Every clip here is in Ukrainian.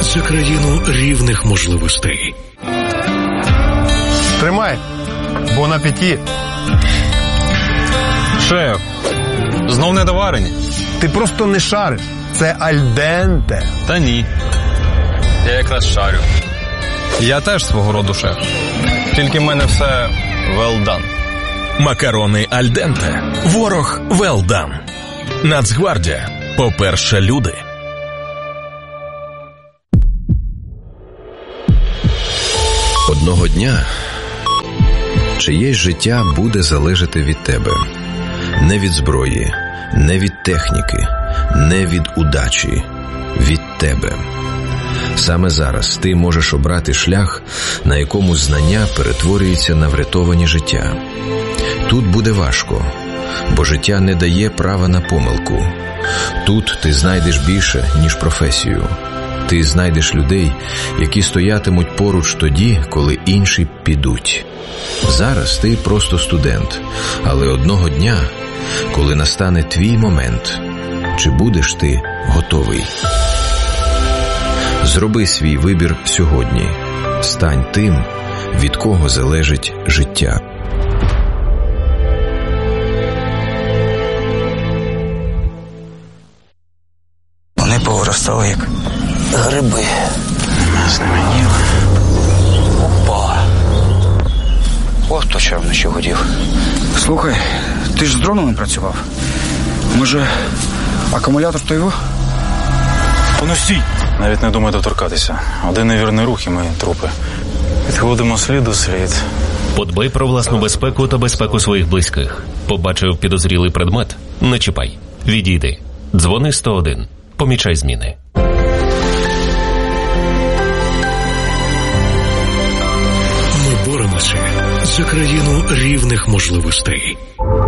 за країну рівних можливостей. Тримай, бон апеті. Шеф, знов недоварені? Ти просто не шариш. Це альденте. Та ні. Я якраз шарю. Я теж свого роду шеф. Тільки в мене все well done. Макарони альденте. Ворог well done. Нацгвардія. По-перше, люди. Одного дня чиєсь життя буде залежати від тебе. Не від зброї, не від техніки, не від удачі. Від тебе. Саме зараз ти можеш обрати шлях, на якому знання перетворюється на врятовані життя. Тут буде важко, бо життя не дає права на помилку. Тут ти знайдеш більше, ніж професію. Ти знайдеш людей, які стоятимуть поруч тоді, коли інші підуть. Зараз ти просто студент, але одного дня, коли настане твій момент, чи будеш ти готовий? Зроби свій вибір сьогодні. Стань тим, від кого залежить життя. Вони повиростали, як гриби. З ними ніг. Опа. Ось то, що я вночі хотів. Слухай, ти ж з дронами працював. Може, акумулятор то його? Ну стій! Навіть не думай доторкатися. Один невірний рух і ми трупи. Підходимо слід у слід. Подбай про власну безпеку та безпеку своїх близьких. Побачив підозрілий предмет? Не чіпай. Відійди. Дзвони 101. Помічай зміни. Ми боремося за країну рівних можливостей.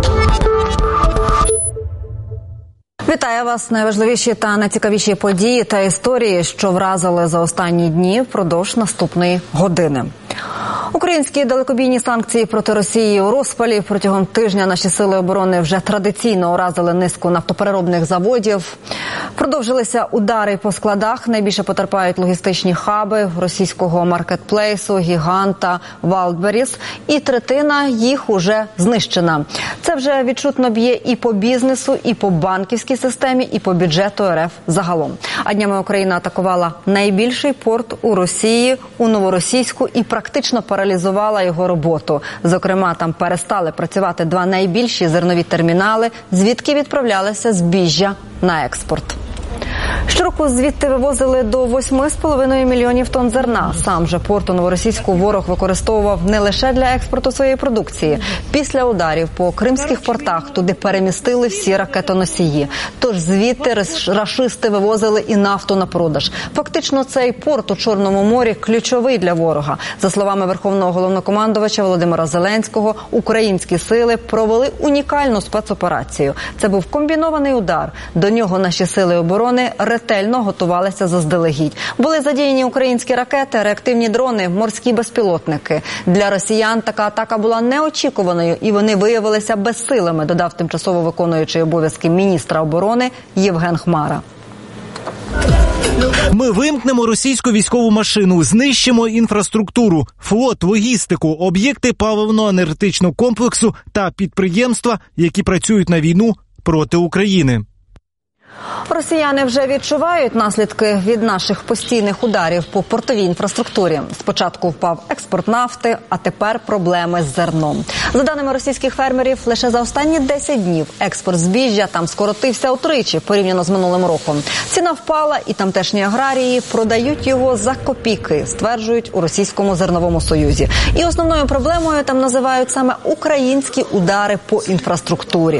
Вітаю вас! Найважливіші та найцікавіші події та історії, що вразили за останні дні впродовж наступної години. Українські далекобійні санкції проти Росії у розпалі. Протягом тижня наші сили оборони вже традиційно уразили низку нафтопереробних заводів. Продовжилися удари по складах. Найбільше потерпають логістичні хаби російського маркетплейсу, гіганта Wildberries. І третина їх уже знищена. Це вже відчутно б'є і по бізнесу, і по банківській системі, і по бюджету РФ загалом. А днями Україна атакувала найбільший порт у Росії, у Новоросійську, і практично паралізувала його роботу. Зокрема, там перестали працювати два найбільші зернові термінали, звідки відправлялося збіжжя на експорт. Щороку звідти вивозили до 8,5 мільйонів тонн зерна. Сам же порт у Новоросійську ворог використовував не лише для експорту своєї продукції. Після ударів по кримських портах туди перемістили всі ракетоносії. Тож звідти рашисти вивозили і нафту на продаж. Фактично цей порт у Чорному морі ключовий для ворога. За словами Верховного головнокомандувача Володимира Зеленського, українські сили провели унікальну спецоперацію. Це був комбінований удар. До нього наші сили оборони ретельно готувалися заздалегідь. Були задіяні українські ракети, реактивні дрони, морські безпілотники. Для росіян така атака була неочікуваною, і вони виявилися безсилими, додав тимчасово виконуючий обов'язки міністра оборони Євген Хмара. Ми вимкнемо російську військову машину, знищимо інфраструктуру, флот, логістику, об'єкти паливно-енергетичного комплексу та підприємства, які працюють на війну проти України. Росіяни вже відчувають наслідки від наших постійних ударів по портовій інфраструктурі. Спочатку впав експорт нафти, а тепер проблеми з зерном. За даними російських фермерів, лише за останні 10 днів експорт збіжжя там скоротився утричі порівняно з минулим роком. Ціна впала, і тамтешні аграрії продають його за копійки, стверджують у Російському зерновому союзі. І основною проблемою там називають саме українські удари по інфраструктурі.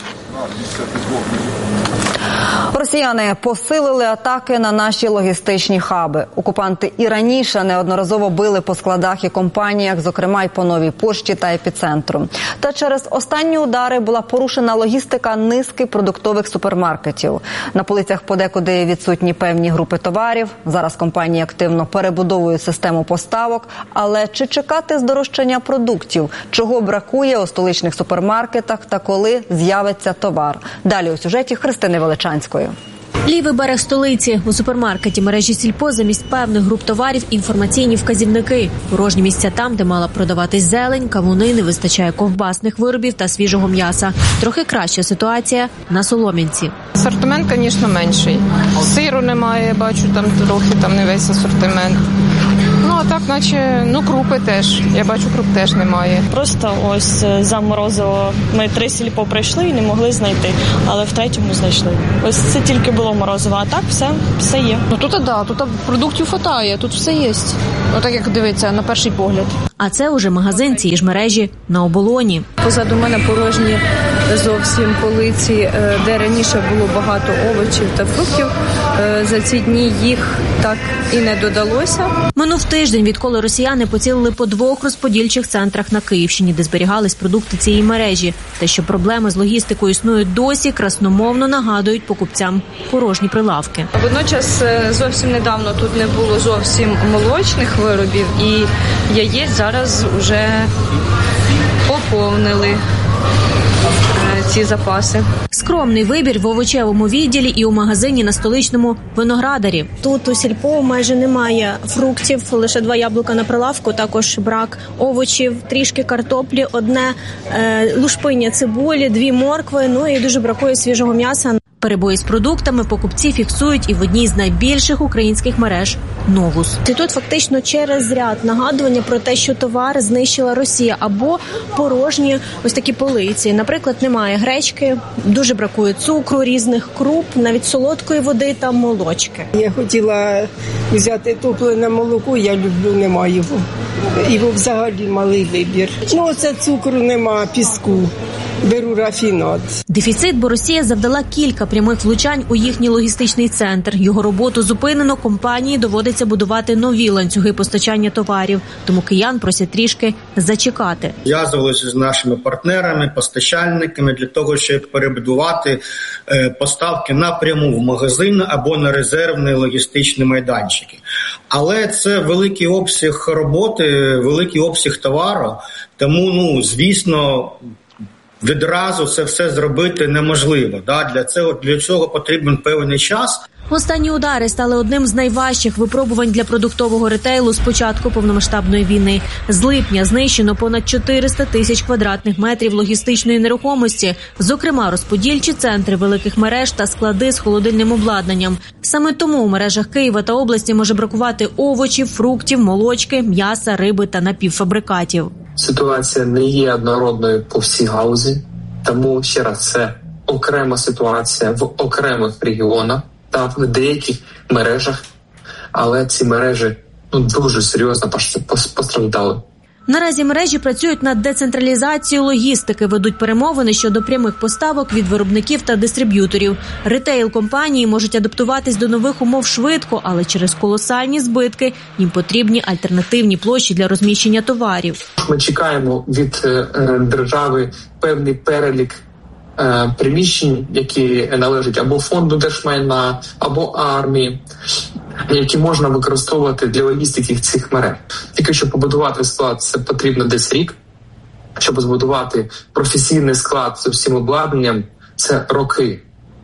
Росіяни посилили атаки на наші логістичні хаби. Окупанти і раніше неодноразово били по складах і компаніях, зокрема й по Новій пошті та епіцентру. Та через останні удари була порушена логістика низки продуктових супермаркетів. На полицях подекуди відсутні певні групи товарів. Зараз компанії активно перебудовують систему поставок. Але чи чекати здорожчання продуктів? Чого бракує у столичних супермаркетах та коли з'явиться товар? Далі у сюжеті Христини Величанської. Лівий берег столиці. У супермаркеті мережі Сільпо замість певних груп товарів інформаційні вказівники. Порожні місця там, де мала продаватись зелень, кавуни, не вистачає ковбасних виробів та свіжого м'яса. Трохи краща ситуація на Солом'янці. Асортимент, звісно, менший. Сиру немає, бачу, там трохи, не весь асортимент. А так, наче, крупи теж. Я бачу, круп теж немає. Просто ось заморозило. Ми 3 Сільпо прийшли і не могли знайти, але в 3-му знайшли. Ось це тільки було морозиво, а так все є. Тут продуктів хватає, тут все є. Отак, як дивиться, на перший погляд. А це уже магазин цієї ж мережі на Оболоні. Позаду мене порожні зовсім полиці, де раніше було багато овочів та фруктів. За ці дні їх так і не додалося. Минув тиждень, відколи росіяни поцілили по 2 розподільчих центрах на Київщині, де зберігались продукти цієї мережі. Те, що проблеми з логістикою існують досі, красномовно нагадують покупцям порожні прилавки. Водночас зовсім недавно тут не було зовсім молочних виробів, і яєць зараз вже поповнили ці запаси. Скромний вибір в овочевому відділі і у магазині на Столичному Виноградарі. Тут у Сільпо майже немає фруктів, лише 2 яблука на прилавку, також брак овочів, трішки картоплі, 1 лушпиня цибулі, 2 моркви, і дуже бракує свіжого м'яса. Перебої з продуктами покупці фіксують і в одній з найбільших українських мереж – Новус. Тут фактично через ряд нагадування про те, що товар знищила Росія, або порожні ось такі полиці. Наприклад, немає гречки, дуже бракує цукру, різних круп, навіть солодкої води та молочки. Я хотіла взяти топлене молоко, я люблю, немає його. Його взагалі малий вибір. Це цукру нема, піску. Беру рафінат. Дефіцит, бо Росія завдала кілька прямих влучань у їхній логістичний центр. Його роботу зупинено, компанії доводиться будувати нові ланцюги постачання товарів. Тому киян просять трішки зачекати. Зв'язувалися з нашими партнерами, постачальниками для того, щоб перебудувати поставки напряму в магазин або на резервні логістичні майданчики. Але це великий обсяг роботи, великий обсяг товару, тому, звісно, відразу це все зробити неможливо. Для цього потрібен певний час. Останні удари стали одним з найважчих випробувань для продуктового ретейлу з початку повномасштабної війни. З липня знищено понад 400 тисяч квадратних метрів логістичної нерухомості, зокрема розподільчі центри великих мереж та склади з холодильним обладнанням. Саме тому у мережах Києва та області може бракувати овочів, фруктів, молочки, м'яса, риби та напівфабрикатів. Ситуація не є однородною по всій гаузі, тому, ще раз, це окрема ситуація в окремих регіонах та в деяких мережах, але ці мережі дуже серйозно постраждали. Наразі мережі працюють над децентралізацією логістики, ведуть перемовини щодо прямих поставок від виробників та дистриб'юторів. Ретейл-компанії можуть адаптуватись до нових умов швидко, але через колосальні збитки їм потрібні альтернативні площі для розміщення товарів. Ми чекаємо від держави певний перелік приміщень, які належать або фонду держмайна, або армії, які можна використовувати для логістики цих мереж. Тільки щоб побудувати склад, це потрібно десь рік. Щоб збудувати професійний склад з усім обладнанням, це роки.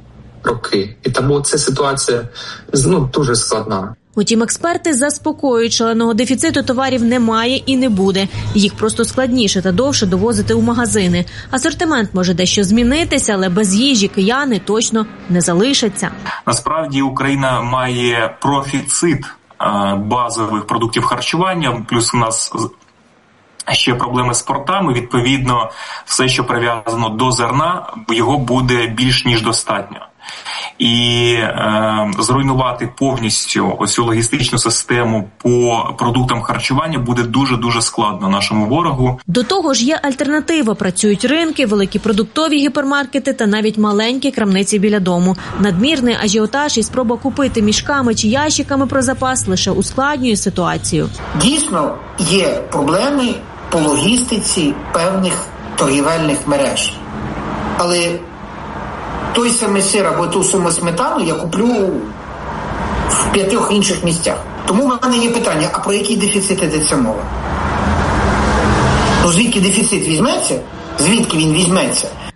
І тому ця ситуація дуже складна. Утім, експерти заспокоюють, шаленого дефіциту товарів немає і не буде. Їх просто складніше та довше довозити у магазини. Асортимент може дещо змінитися, але без їжі кияни точно не залишаться. Насправді Україна має профіцит базових продуктів харчування, плюс у нас ще проблеми з портами. Відповідно, все, що прив'язано до зерна, його буде більш ніж достатньо. І зруйнувати повністю оцю логістичну систему по продуктам харчування буде дуже-дуже складно нашому ворогу. До того ж є альтернатива. Працюють ринки, великі продуктові гіпермаркети та навіть маленькі крамниці біля дому. Надмірний ажіотаж і спроба купити мішками чи ящиками про запас лише ускладнює ситуацію. Дійсно, є проблеми по логістиці певних торгівельних мереж. Але той самий сир або ту саму сметану я куплю в 5 інших місцях. Тому в мене є питання, а про який дефіцит йдеться мова? Звідки дефіцит візьметься? Звідки він візьметься?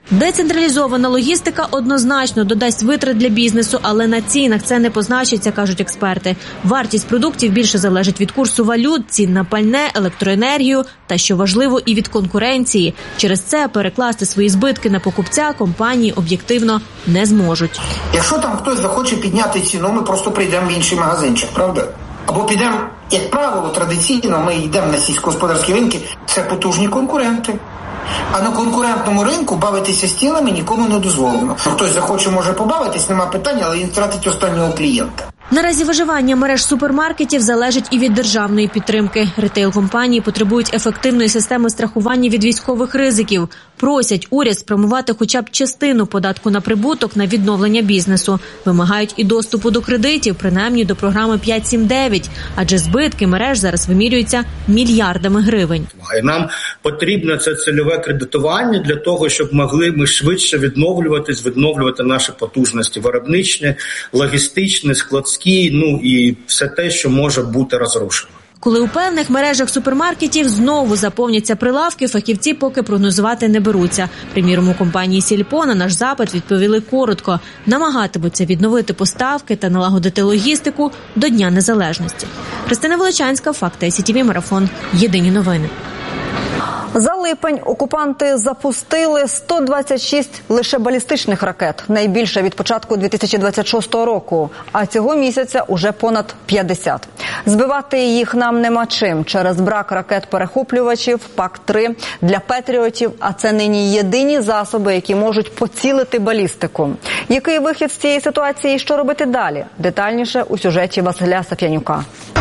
Децентралізована логістика однозначно додасть витрат для бізнесу, але на цінах це не позначиться, кажуть експерти. Вартість продуктів більше залежить від курсу валют, цін на пальне, електроенергію та, що важливо, і від конкуренції. Через це перекласти свої збитки на покупця компанії об'єктивно не зможуть. Якщо там хтось захоче підняти ціну, ми просто прийдемо в інший магазинчик, правда? Або підемо, як правило, традиційно ми йдемо на сільськогосподарські ринки, це потужні конкуренти. А на конкурентному ринку бавитися стінами нікому не дозволено. Хтось захоче, може побавитись, нема питань, але він втратить останнього клієнта. Наразі виживання мереж супермаркетів залежить і від державної підтримки. Ритейл-компанії потребують ефективної системи страхування від військових ризиків. Просять уряд спрямувати хоча б частину податку на прибуток на відновлення бізнесу. Вимагають і доступу до кредитів, принаймні до програми 5-7-9, адже збитки мереж зараз вимірюються мільярдами гривень. І нам потрібно це цільове кредитування для того, щоб могли ми швидше відновлювати наші потужності виробничні, логістичні, складські, і все те, що може бути розрушено. Коли у певних мережах супермаркетів знову заповняться прилавки, фахівці поки прогнозувати не беруться. Приміром, у компанії «Сільпо» на наш запит відповіли коротко. Намагатимуться відновити поставки та налагодити логістику до Дня Незалежності. Христина Волочанська, Факти СІТВ, Марафон. Єдині новини. За липень окупанти запустили 126 лише балістичних ракет, найбільше від початку 2026 року, а цього місяця уже понад 50. Збивати їх нам нема чим через брак ракет-перехоплювачів, ПАК-3 для Петріотів, а це нині єдині засоби, які можуть поцілити балістику. Який вихід з цієї ситуації і що робити далі? Детальніше у сюжеті Василя Саф'янюка.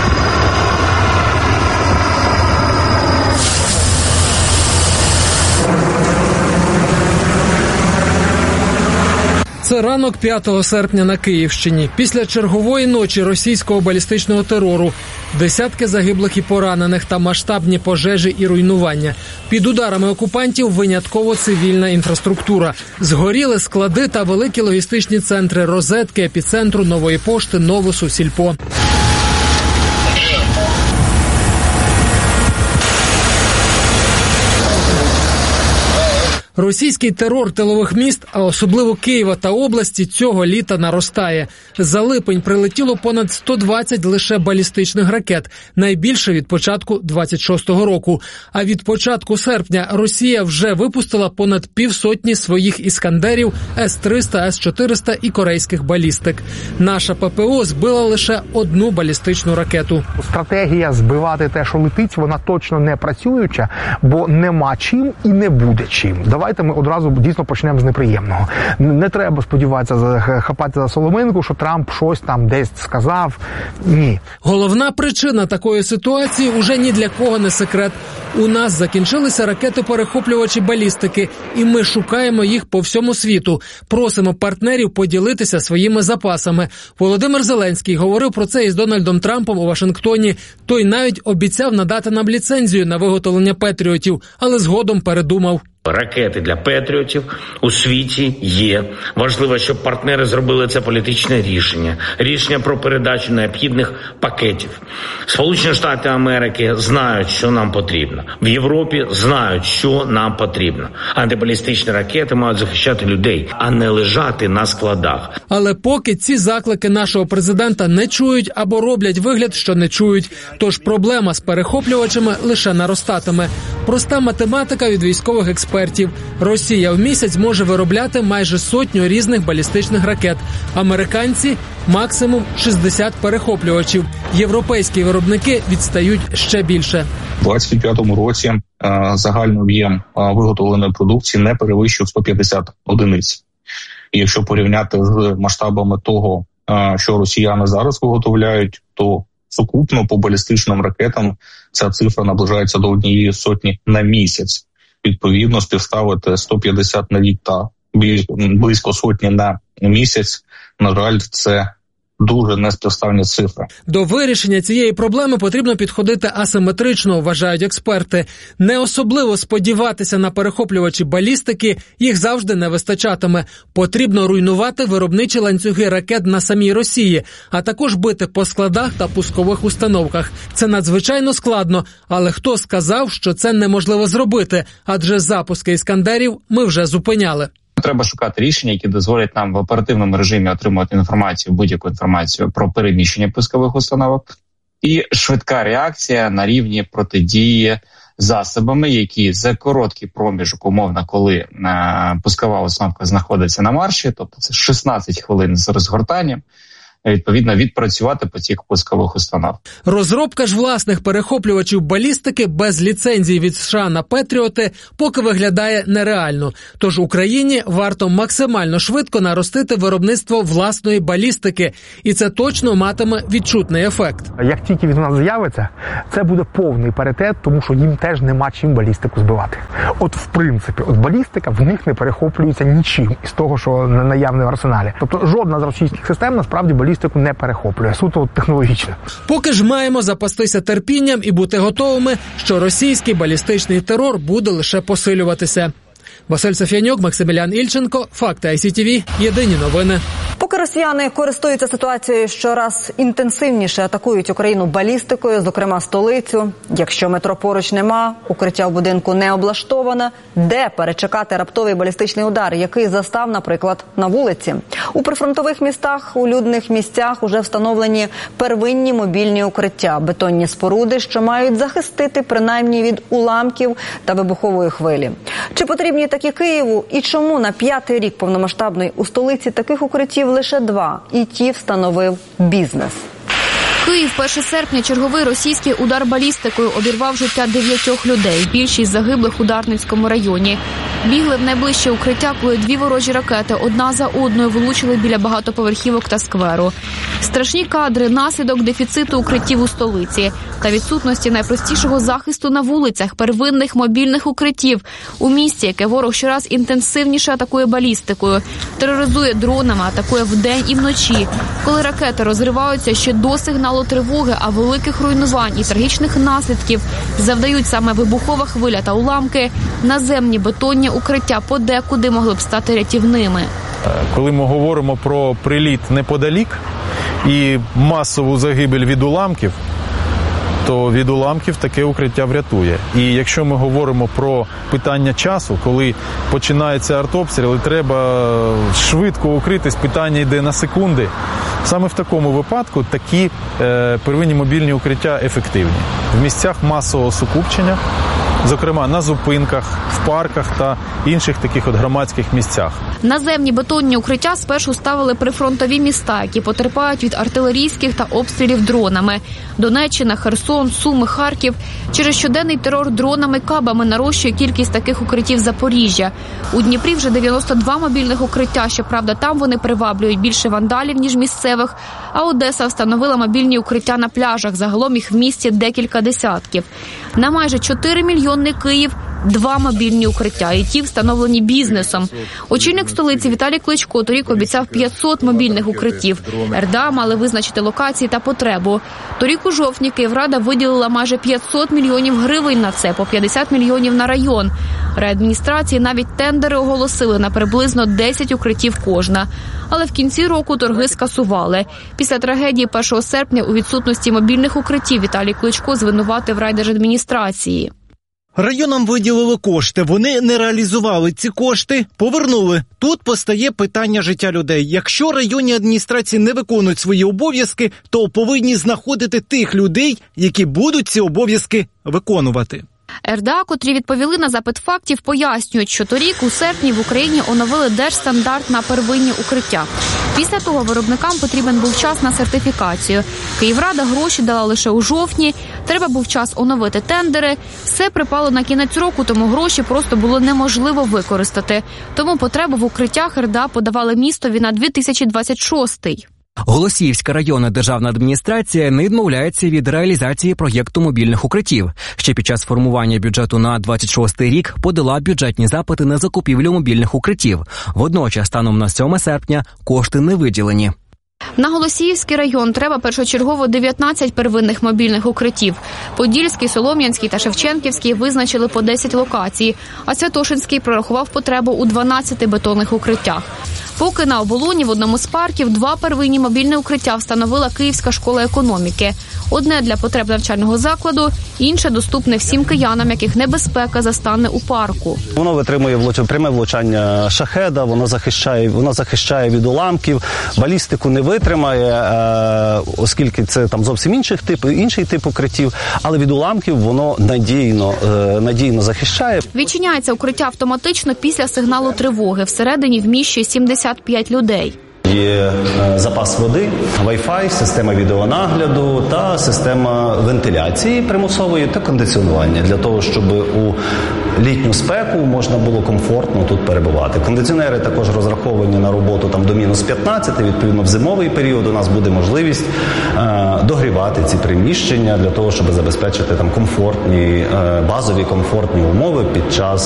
Це ранок 5 серпня на Київщині. Після чергової ночі російського балістичного терору. Десятки загиблих і поранених та масштабні пожежі і руйнування. Під ударами окупантів винятково цивільна інфраструктура. Згоріли склади та великі логістичні центри «Розетки», «Епіцентру», «Нової пошти», «Новусу», «Сільпо». Російський терор тилових міст, а особливо Києва та області, цього літа наростає. За липень прилетіло понад 120 лише балістичних ракет, найбільше від початку 26-го року. А від початку серпня Росія вже випустила понад півсотні своїх «Іскандерів», С-300, С-400 і корейських балістик. Наша ППО збила лише одну балістичну ракету. Стратегія збивати те, що летить, вона точно не працююча, бо нема чим і не буде чим. Давайте ми одразу дійсно почнемо з неприємного. Не треба сподіватися хапати за соломинку, що Трамп щось там десь сказав. Ні. Головна причина такої ситуації уже ні для кого не секрет. У нас закінчилися ракети-перехоплювачі балістики, і ми шукаємо їх по всьому світу. Просимо партнерів поділитися своїми запасами. Володимир Зеленський говорив про це із Дональдом Трампом у Вашингтоні. Той навіть обіцяв надати нам ліцензію на виготовлення «Петріотів», але згодом передумав. Ракети для Петріотів у світі є. Важливо, щоб партнери зробили це політичне рішення. Рішення про передачу необхідних пакетів. Сполучені Штати Америки знають, що нам потрібно. В Європі знають, що нам потрібно. Антибалістичні ракети мають захищати людей, а не лежати на складах. Але поки ці заклики нашого президента не чують або роблять вигляд, що не чують. Тож проблема з перехоплювачами лише наростатиме. Проста математика від військових експертів. Росія в місяць може виробляти майже 100 різних балістичних ракет. Американці – максимум 60 перехоплювачів. Європейські виробники відстають ще більше. У 2025 році загальний об'єм виготовленої продукції не перевищив 150 одиниць. І якщо порівняти з масштабами того, що росіяни зараз виготовляють, то сукупно по балістичним ракетам ця цифра наближається до 100 на місяць. Відповідно, співставити 150 на рік та близько 100 на місяць, на жаль, це дуже неспівставні цифри. До вирішення цієї проблеми потрібно підходити асиметрично, вважають експерти. Не особливо сподіватися на перехоплювачі балістики, їх завжди не вистачатиме. Потрібно руйнувати виробничі ланцюги ракет на самій Росії, а також бити по складах та пускових установках. Це надзвичайно складно, але хто сказав, що це неможливо зробити, адже запуски «Іскандерів» ми вже зупиняли. Треба шукати рішення, які дозволять нам в оперативному режимі отримувати інформацію, будь-яку інформацію про переміщення пускових установок і швидка реакція на рівні протидії засобами, які за короткий проміжок, умовно, коли пускова установка знаходиться на марші, тобто це 16 хвилин з розгортанням, відповідно, відпрацювати по цих пускових установках. Розробка ж власних перехоплювачів балістики без ліцензій від США на «Петріоти» поки виглядає нереально. Тож Україні варто максимально швидко наростити виробництво власної балістики. І це точно матиме відчутний ефект. Як тільки він у нас з'явиться, це буде повний паритет, тому що їм теж нема чим балістику збивати. От в принципі, балістика в них не перехоплюється нічим із того, що наявне в арсеналі. Тобто жодна з російських систем насправді балістику не перехоплює, суто технологічно. Поки ж маємо запастися терпінням і бути готовими, що російський балістичний терор буде лише посилюватися. Василь Саф'янюк, Максимілян Ільченко, Факти ICTV, єдині новини. Поки росіяни користуються ситуацією, щораз інтенсивніше атакують Україну балістикою, зокрема столицю. Якщо метро поруч нема, укриття в будинку не облаштоване, де перечекати раптовий балістичний удар, який застав, наприклад, на вулиці. У прифронтових містах, у людних місцях уже встановлені первинні мобільні укриття, бетонні споруди, що мають захистити принаймні від уламків та вибухової хвилі. Чи потрібні такі Києву і чому на 5-й рік повномасштабної у столиці таких укриттів лише 2, і ті встановив бізнес? Київ, 1 серпня, черговий російський удар балістикою обірвав життя 9 людей. Більшість загиблих у Дарницькому районі. Бігли в найближче укриття, коли 2 ворожі ракети одна за одною влучили біля багатоповерхівок та скверу. Страшні кадри – наслідок дефіциту укриттів у столиці та відсутності найпростішого захисту на вулицях, первинних мобільних укриттів у місті, яке ворог щораз інтенсивніше атакує балістикою, тероризує дронами, атакує вдень і вночі. Коли ракети розриваються ще до сигналу тривоги, а великих руйнувань і трагічних наслідків завдають саме вибухова хвиля та уламки, наземні бетонні укриття подекуди могли б стати рятівними. Коли ми говоримо про приліт неподалік і масову загибель від уламків, то від уламків таке укриття врятує. І якщо ми говоримо про питання часу, коли починається артобстріл і треба швидко укритись, питання йде на секунди, саме в такому випадку такі первинні мобільні укриття ефективні. В місцях масового сукупчення, зокрема на зупинках, в парках та інших таких от громадських місцях. Наземні бетонні укриття спершу ставили прифронтові міста, які потерпають від артилерійських та обстрілів дронами. Донеччина, Херсон, Суми, Харків. Через щоденний терор дронами, кабами нарощує кількість таких укриттів Запоріжжя. У Дніпрі вже 92 мобільних укриття, щоправда, там вони приваблюють більше вандалів, ніж місцевих. А Одеса встановила мобільні укриття на пляжах, загалом їх в місті декілька десятків. На майже 4-мільйонний Київ 2 мобільні укриття, і ті встановлені бізнесом. Очільник столиці Віталій Кличко торік обіцяв 500 мобільних укриттів. РДА мали визначити локації та потребу. Торік у жовтні Київрада виділила майже 500 мільйонів гривень на це, по 50 мільйонів на район. Райадміністрації навіть тендери оголосили на приблизно 10 укриттів кожна. Але в кінці року торги скасували. Після трагедії 1 серпня у відсутності мобільних укриттів Віталій Кличко звинуватив райдержадміністрації. Районам виділили кошти, вони не реалізували ці кошти, повернули. Тут постає питання життя людей. Якщо районні адміністрації не виконують свої обов'язки, то повинні знаходити тих людей, які будуть ці обов'язки виконувати. РДА, котрі відповіли на запит фактів, пояснюють, що торік у серпні в Україні оновили держстандарт на первинні укриття. Після того виробникам потрібен був час на сертифікацію. Київрада гроші дала лише у жовтні, треба був час оновити тендери. Все припало на кінець року, тому гроші просто було неможливо використати. Тому потребу в укриттях РДА подавали містові на 2026-й. Голосіївська районна державна адміністрація не відмовляється від реалізації проєкту мобільних укриттів. Ще під час формування бюджету на 26-й рік подала бюджетні запити на закупівлю мобільних укриттів. Водночас, станом на 7 серпня, кошти не виділені. На Голосіївський район треба першочергово 19 первинних мобільних укриттів. Подільський, Солом'янський та Шевченківський визначили по 10 локацій, а Святошинський прорахував потребу у 12 бетонних укриттях. Поки на Оболоні в одному з парків 2 первинні мобільні укриття встановила Київська школа економіки. Одне для потреб навчального закладу, інше доступне всім киянам, яких небезпека застане у парку. Воно витримує пряме влучання шахеда, воно захищає від уламків, балістику не витримає, оскільки це там зовсім інший тип укриттів, але від уламків воно надійно захищає. Відчиняється укриття автоматично після сигналу тривоги. Всередині вміщує 75 людей. Є запас води, Wi-Fi, система відеонагляду та система вентиляції примусової та кондиціонування для того, щоб у літню спеку можна було комфортно тут перебувати. Кондиціонери також розраховані на роботу там до мінус 15, відповідно в зимовий період у нас буде можливість догрівати ці приміщення для того, щоб забезпечити там базові комфортні умови під час